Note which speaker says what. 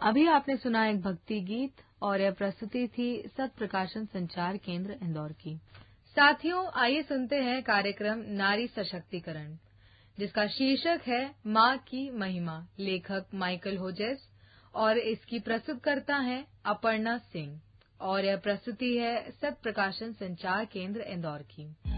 Speaker 1: अभी आपने सुना एक भक्ति गीत और यह प्रस्तुति थी सत प्रकाशन संचार केंद्र इंदौर की। साथियों, आइए सुनते हैं कार्यक्रम नारी सशक्तिकरण, जिसका शीर्षक है माँ की महिमा। लेखक माइकल होजेस और इसकी प्रस्तुतकर्ता हैं अपर्णा सिंह और यह प्रस्तुति है सत प्रकाशन संचार केंद्र इंदौर की।